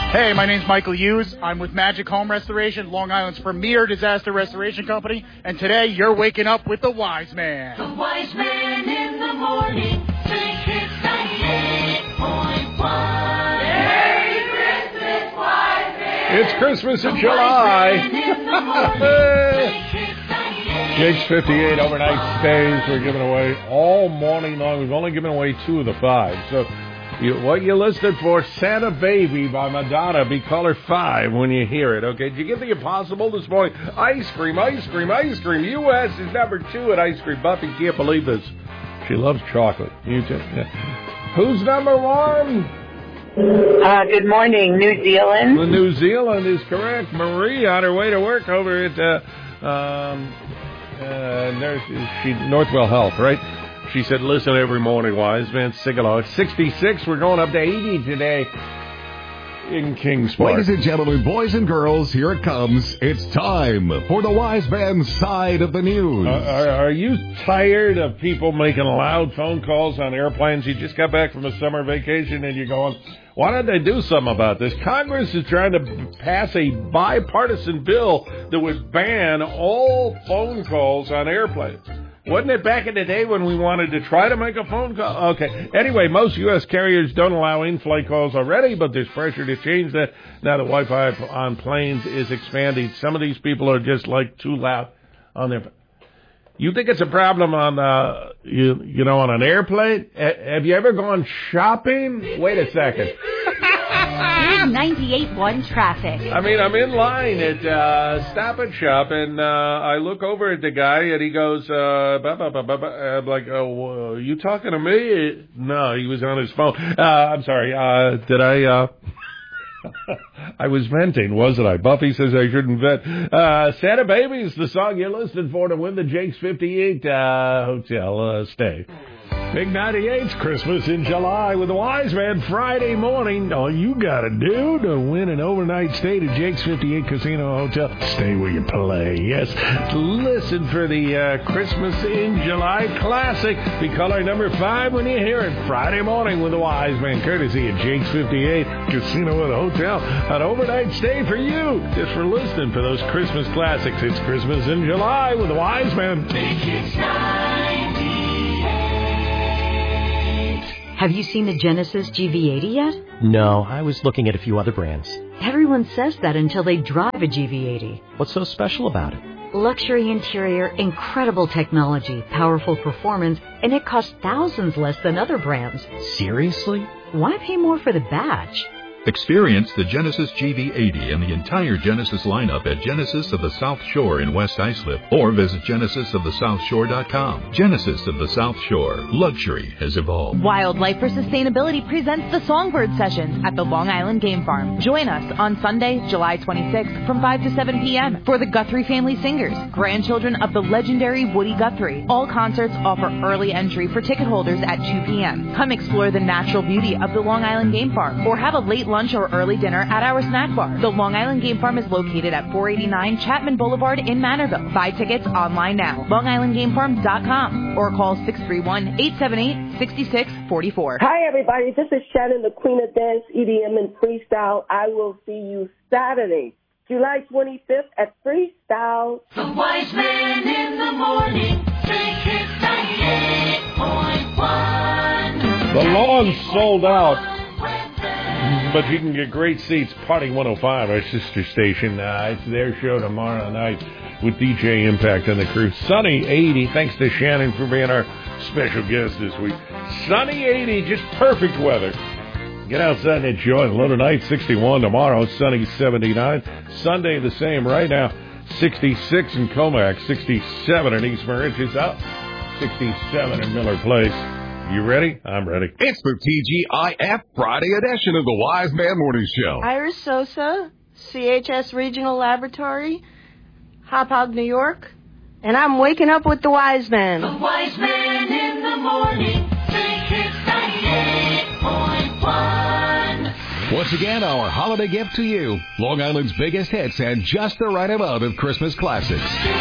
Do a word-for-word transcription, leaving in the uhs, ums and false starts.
Hey, my name's Michael Hughes. I'm with Magic Home Restoration, Long Island's premier disaster restoration company. And today, you're waking up with the Wise Man. The Wise Man in the morning. Big Hits ninety-eight point one. Merry Christmas, Wise Man. It's Christmas in July. Jake's fifty-eight overnight stays. We're giving away all morning long. We've only given away two of the five. So you, what you listed for Santa Baby by Madonna, be caller five when you hear it, okay? Did you get the impossible this morning? Ice cream, ice cream, ice cream. U S is number two at ice cream. Buffy can't believe this. She loves chocolate. You too. Yeah. Who's number one? Uh, good morning, New Zealand. Well, New Zealand is correct. Marie on her way to work over at uh, um, uh, nurse, she, Northwell Health, right? She said, listen every morning, Wise Man, sing along. sixty-six, we're going up to eighty today in Kingsport. Ladies and gentlemen, boys and girls, here it comes. It's time for the Wise Man's side of the news. Uh, are, are you tired of people making loud phone calls on airplanes? You just got back from a summer vacation and you're going, why don't they do something about this? Congress is trying to pass a bipartisan bill that would ban all phone calls on airplanes. Wasn't it back in the day when we wanted to try to make a phone call? Okay. Anyway, most U S carriers don't allow in-flight calls already, but there's pressure to change that now that Wi-Fi on planes is expanding. Some of these people are just like too loud on their. You think it's a problem on uh you you know on an airplane? A- have you ever gone shopping? Wait a second. Big ninety-eight point one traffic. I mean, I'm in line at uh, Stop and Shop, and uh, I look over at the guy, and he goes, uh, bah, bah, bah, bah, bah. I'm like, oh, uh, you talking to me? No, he was on his phone. Uh, I'm sorry. Uh, did I? Uh... I was venting, wasn't I? Buffy says I shouldn't vent. Uh, Santa Baby is the song you're listening for to win the Jake's fifty-eight uh, hotel uh, stay. Big ninety-eight's Christmas in July with the Wise Man Friday morning. All you got to do to win an overnight stay to Jake's fifty-eight Casino Hotel, stay where you play. Yes, listen for the uh, Christmas in July classic. Be caller number five when you hear it Friday morning with the Wise Man, courtesy of Jake's fifty-eight Casino and Hotel. An overnight stay for you, just for listening for those Christmas classics. It's Christmas in July with the Wise Man. Have you seen the Genesis G V eighty yet? No, I was looking at a few other brands. Everyone says that until they drive a G V eighty. What's so special about it? Luxury interior, incredible technology, powerful performance, and it costs thousands less than other brands. Seriously? Why pay more for the badge? Experience the Genesis G V eighty and the entire Genesis lineup at Genesis of the South Shore in West Islip, or visit genesis of the south shore dot com. Genesis of the South Shore. Luxury has evolved. Wildlife for Sustainability presents the Songbird Sessions at the Long Island Game Farm. Join us on Sunday, July twenty-sixth from five to seven p.m. for the Guthrie Family Singers, grandchildren of the legendary Woody Guthrie. All concerts offer early entry for ticket holders at two p.m. Come explore the natural beauty of the Long Island Game Farm, or have a late lunch or early dinner at our snack bar. The Long Island Game Farm is located at four eighty-nine Chapman Boulevard in Manorville. Buy tickets online now. long island game farm dot com or call six three one, eight seven eight, six six four four. Hi, everybody. This is Shannon, the Queen of Dance, E D M, and Freestyle. I will see you Saturday, July twenty-fifth at Freestyle. The Wise Man in the morning. Big Hits ninety-eight point one. The lawn's sold out. But you can get great seats. Party one oh five, our sister station. Uh, it's their show tomorrow night with D J Impact and the crew. Sunny eighty. Thanks to Shannon for being our special guest this week. Sunny eighty, just perfect weather. Get outside and enjoy. Low tonight, sixty-one. Tomorrow, sunny seventy-nine. Sunday, the same. Right now, sixty-six in Comac, sixty-seven in East Mauritius, out sixty-seven in Miller Place. You ready? I'm ready. It's the T G I F Friday edition of the Wise Man Morning Show. Iris Sosa, C H S Regional Laboratory, Hop Hog, New York, and I'm waking up with the Wise Man. The Wise Man in the morning. Big Hits ninety-eight point one. Once again, our holiday gift to you. Long Island's biggest hits and just the right amount of Christmas classics.